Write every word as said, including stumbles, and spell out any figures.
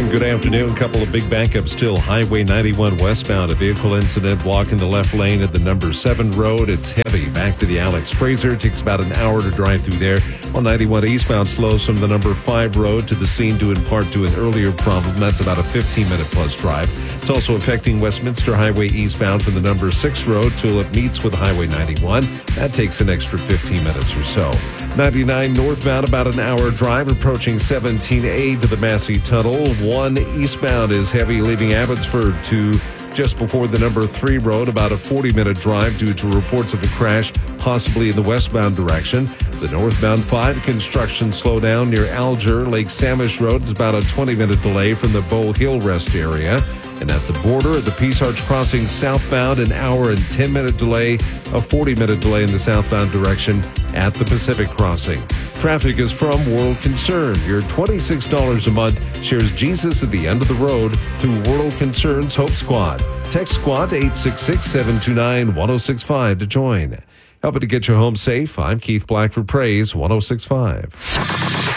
and good afternoon. Couple of big backups still. Highway ninety-one westbound, a vehicle incident blocking the left lane at the number seven road. It's heavy. Back to the Alex Fraser. It takes about an hour to drive through there. While ninety-one eastbound slows from the number five road to the scene due in part to an earlier problem. That's about a fifteen minute plus drive. It's also affecting Westminster Highway eastbound from the number six road till it meets with Highway ninety-one. That takes an extra fifteen minutes or so. ninety-nine northbound, about an hour drive approaching seventeen A to the Massey Tunnel. one eastbound is heavy leaving Abbotsford to just before the number three road, about a forty minute drive due to reports of a crash, possibly in the westbound direction. The northbound five construction slowdown near Alger. Lake Samish Road is about a twenty minute delay from the Bow Hill Rest area. And at the border at the Peace Arch Crossing southbound, an hour and ten minute delay, a forty minute delay in the southbound direction at the Pacific Crossing. Traffic is from World Concern. Your twenty-six dollars a month shares Jesus at the end of the road through World Concern's Hope Squad. Text Squad to eight six six, seven two nine, one oh six five to join. Helping to get you home safe, I'm Keith Black for Praise one oh six point five.